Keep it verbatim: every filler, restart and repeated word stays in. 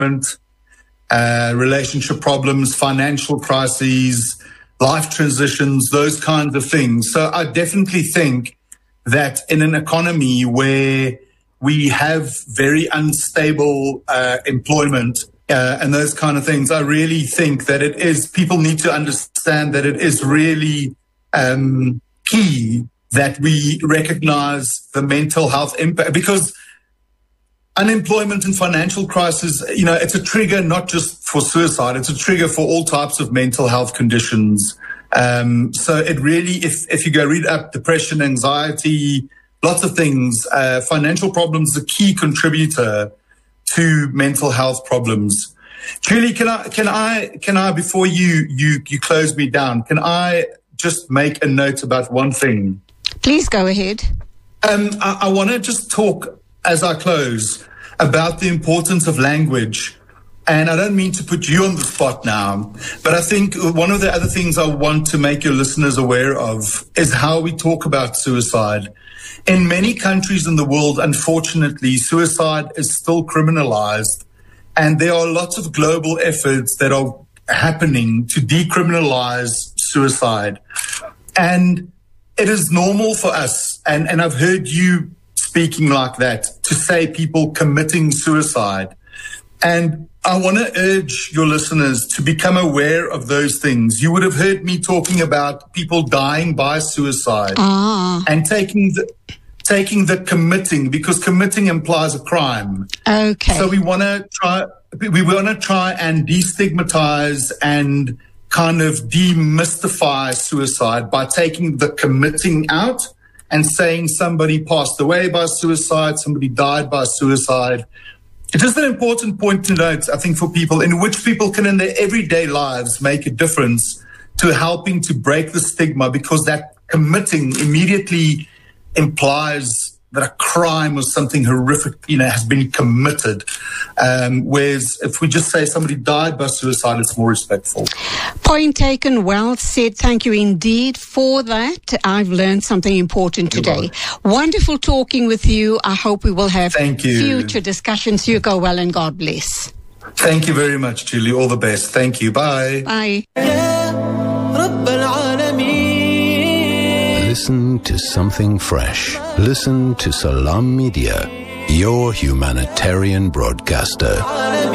uh, relationship problems, financial crises, life transitions, those kinds of things. So I definitely think that in an economy where we have very unstable uh, employment uh, and those kind of things, I really think that it is, people need to understand that it is really um, key that we recognize the mental health impact, because unemployment and financial crisis, you know, it's a trigger not just for suicide, it's a trigger for all types of mental health conditions. Um, so it really, if, if you go read up depression, anxiety, lots of things, uh, financial problems is a key contributor to mental health problems. Julie, can I, can I, can I, before you, you, you close me down, can I just make a note about one thing? Please go ahead. Um, I, I want to just talk, as I close, about the importance of language. And I don't mean to put you on the spot now, but I think one of the other things I want to make your listeners aware of is how we talk about suicide. In many countries in the world, unfortunately, suicide is still criminalized. And there are lots of global efforts that are happening to decriminalize suicide. And it is normal for us, and, and I've heard you speaking like that, to say people committing suicide. And I want to urge your listeners to become aware of those things. You would have heard me talking about people dying by suicide ah. and taking the, taking the committing, because committing implies a crime. Okay. So we want to try, we want to try and destigmatize and kind of demystify suicide by taking the committing out and saying somebody passed away by suicide, somebody died by suicide. It's just an important point to note, I think, for people, in which people can in their everyday lives make a difference to helping to break the stigma, because that committing immediately implies that a crime or something horrific, you know, has been committed. Um, whereas if we just say somebody died by suicide, it's more respectful. Point taken, well said. Thank you indeed for that. I've learned something important today. Wonderful talking with you. I hope we will have Thank you. future discussions. You go well and God bless. Thank you very much, Julie. All the best. Thank you. Bye. Bye. Listen to something fresh. Listen to Salam Media, your humanitarian broadcaster.